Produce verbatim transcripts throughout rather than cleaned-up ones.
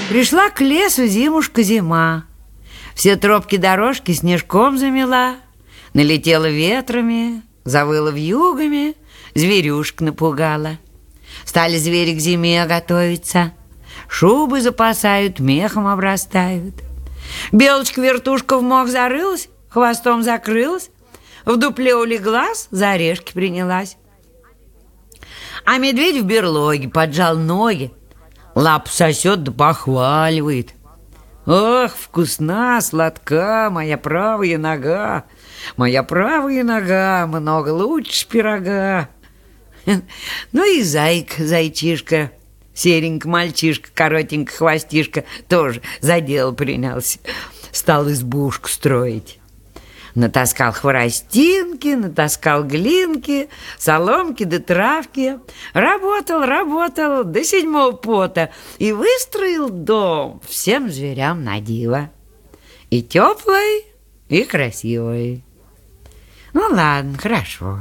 Пришла к лесу зимушка-зима. Все тропки-дорожки снежком замела, налетела ветрами, завыла вьюгами, зверюшек напугала. Стали звери к зиме готовиться, шубы запасают, мехом обрастают. Белочка-вертушка в мох зарылась, хвостом закрылась, в дупле улеглась, за орешки принялась. А медведь в берлоге поджал ноги, лапу сосет да похваливает. Ох, вкусна, сладка моя правая нога, моя правая нога много лучше пирога. Ну и зайка, зайчишка, серенький мальчишка, коротенький хвостишка тоже за дело принялся. Стал избушку строить. Натаскал хворостинки, натаскал глинки, соломки да травки. Работал, работал до седьмого пота и выстроил дом всем зверям на диво. И теплый, и красивый. Ну ладно, хорошо.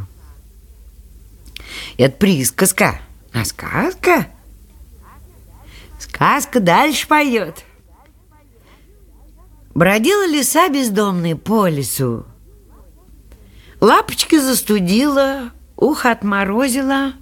Это присказка, а сказка? Сказка дальше поет. Бродила лиса бездомная по лесу. Лапочки застудила, ухо отморозила.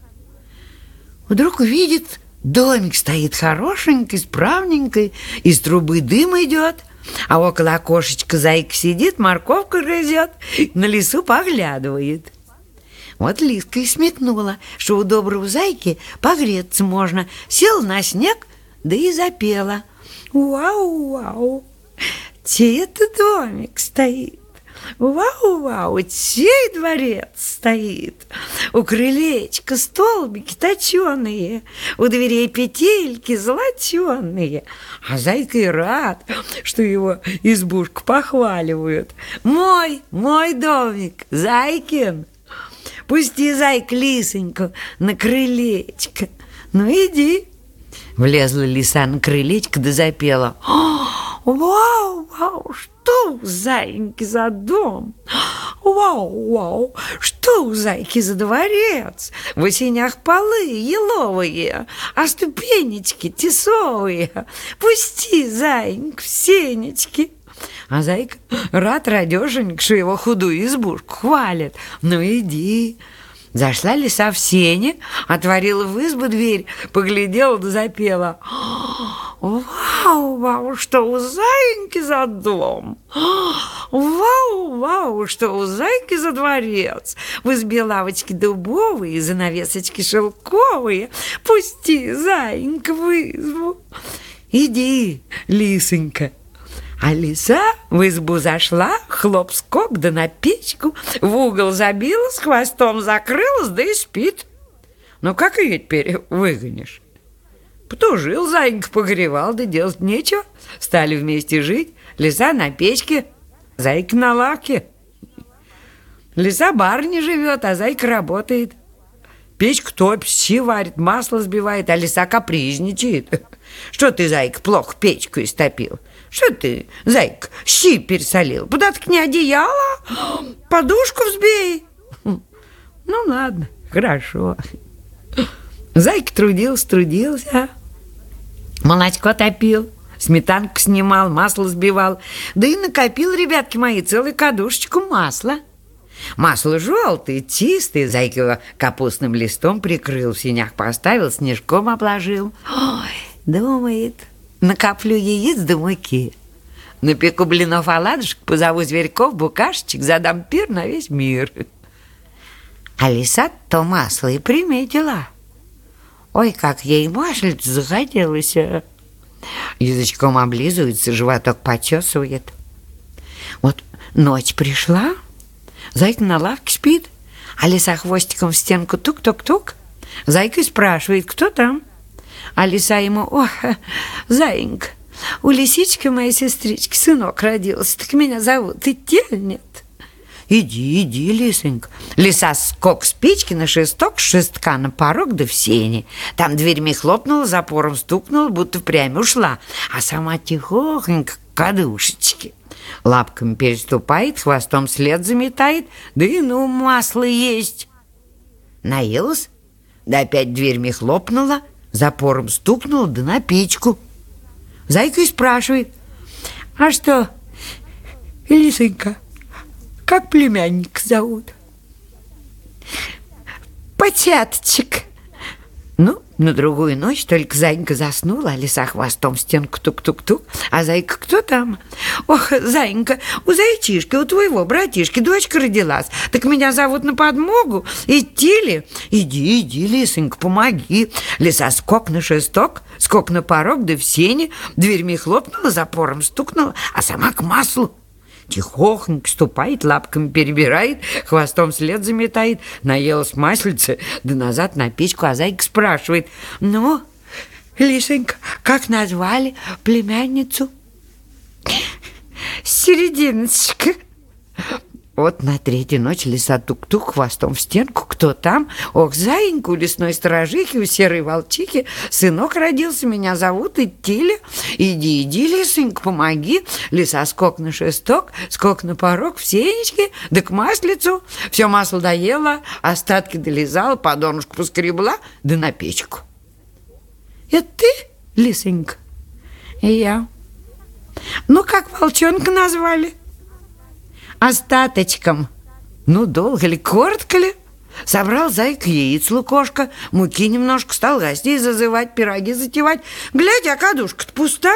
Вдруг увидит, домик стоит хорошенький, справненький, из трубы дым идет, а около окошечка зайка сидит, морковку грызет, на лису поглядывает. Вот лиска и смекнула, что у доброго зайки погреться можно. Села на снег, да и запела. Вау-вау! Чей это домик стоит? Вау-вау, чей дворец стоит? У крылечка столбики точеные, у дверей петельки золоченые. А зайка и рад, что его избушку похваливают. Мой, мой домик, зайкин. Пусти, зайка, лисоньку на крылечко. Ну, иди. Влезла лиса на крылечко да запела. Вау, вау, что у зайки за дом? Вау, вау, что у зайки за дворец? В осенях полы еловые, а ступенечки тесовые. Пусти, зайка, в сенечки. А зайка рад радешенька, что его худую избушку хвалит. Ну, иди. Зашла лиса в сене, отворила в избу дверь, поглядела да запела. Вау, вау, что у зайки за дом! Вау, вау, что у зайки за дворец! В избе лавочки дубовые, занавесочки шелковые. Пусти, зайка, в избу. Иди, лисонька. А лиса в избу зашла, хлоп-скок, да на печку, в угол забилась, хвостом закрылась, да и спит. Ну, как ее теперь выгонишь? Потужил зайка, погревал, да делать нечего. Стали вместе жить. Лиса на печке, зайка на лавке. Лиса барыня живет, а зайка работает. Печка топит, щи варит, масло сбивает, а лиса капризничает. Что ты, зайка, плохо печку истопил? Что ты, зайка, щи пересолил? Куда-то не одеяло, подушку взбей. Ну, ладно, хорошо. Зайка трудился, трудился, молочко топил, сметанку снимал, масло сбивал, да и накопил, ребятки мои, целую кадушечку масла. Масло желтое, чистое, зайка его капустным листом прикрыл, в сенях поставил, снежком обложил. Ой, думает, накоплю яиц до муки, напеку блинов оладушек, позову зверьков, букашечек, задам пир на весь мир. А лиса то масло и приметила. Ой, как ей маслица захотелось. Язычком облизывается, животок почесывает. Вот ночь пришла, зайка на лавке спит, а лиса хвостиком в стенку тук-тук-тук. Зайка спрашивает, кто там? А лиса ему: ох, заинька, у лисички моей сестрички сынок родился, так меня зовут, идти или нет? Иди, иди, лисонька. Лиса скок с печки на шесток, с шестка на порог да в сене. Там дверьми хлопнула, запором стукнула, будто впрямь ушла, а сама тихохонько к кадушечке. Лапками переступает, хвостом след заметает, да и ну масло есть. Наелась, да опять дверьми хлопнула, запором стукнула, да на печку. Зайка и спрашивает: а что, Лисонька, как племянника зовут? Потяточек. Ну, на другую ночь только Зайка заснула, а лиса хвостом в стенку тук-тук-тук. А Зайка: кто там? Ох, Зайка, у зайчишки, у твоего братишки дочка родилась. Так меня зовут на подмогу. Идти ли? Иди, иди, Лисонька, помоги. Лиса скок на шесток, скок на порог, да в сене. Дверьми хлопнула, запором стукнула, а сама к маслу. Тихохонько ступает, лапками перебирает, хвостом вслед заметает. Наелась маслица, да назад на печку, а Зайка спрашивает: ну, Лисонька, как назвали племянницу? Серединочка. Вот на третью ночь лиса тук-тук хвостом в стенку. Кто там? Ох, Заинька, у лесной сторожихи, у серой волчихи сынок родился, меня зовут идти ли? Иди, иди, Лисонька, помоги. Лиса скок на шесток, скок на порог, в сенечке, да к маслицу. Все масло доела, остатки долизала, по донышку поскребла, да на печку. Это ты, Лисонька? И я. Ну, как волчонка назвали? Остаточком. Ну, долго ли, коротко ли? Собрал Зайка яиц лукошко, муки немножко, стал гостей зазывать, пироги затевать. Глядя, а кадушка-то пуста.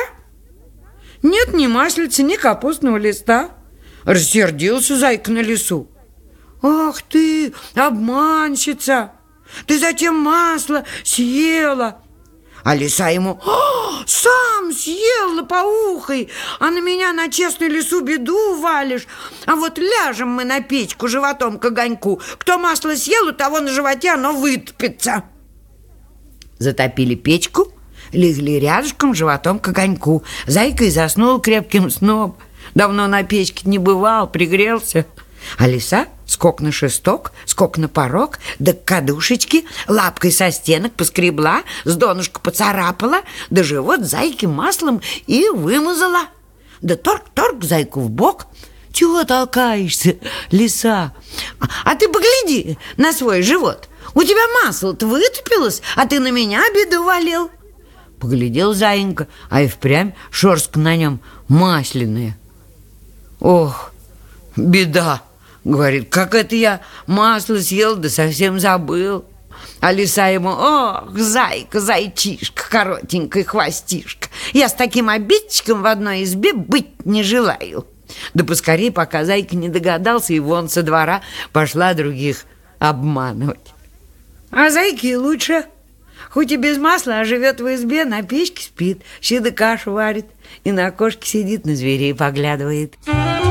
Нет ни маслица, ни капустного листа. Рассердился Зайка на лису. Ах ты, обманщица! Ты зачем масло съела? А лиса ему: сам съел лопоухой, а на меня, на честную лису, беду валишь. А вот ляжем мы на печку животом к огоньку. Кто масло съел, у того на животе оно вытопится. Затопили печку, легли рядышком животом к огоньку. Зайка и заснул крепким сном. Давно на печке не бывал, пригрелся. А лиса скок на шесток, скок на порог, да к кадушечке, лапкой со стенок поскребла, с донышка поцарапала, да живот Зайки маслом и вымазала. Да торк-торк Зайку в бок. Чего толкаешься, лиса? А, а ты погляди на свой живот. У тебя масло-то вытопилось, а ты на меня беду валил. Поглядел Заинька, а и впрямь шерстка на нем масляная. Ох, беда! Говорит: как это я масло съел, да совсем забыл. А лиса ему: ох, Зайка, зайчишка, коротенькая хвостишка, я с таким обидчиком в одной избе быть не желаю. Да поскорей, пока Зайка не догадался, и вон со двора пошла других обманывать. А Зайке лучше. Хоть и без масла, а живет в избе, на печке спит, щи да кашу варит, и на окошке сидит, на зверей поглядывает.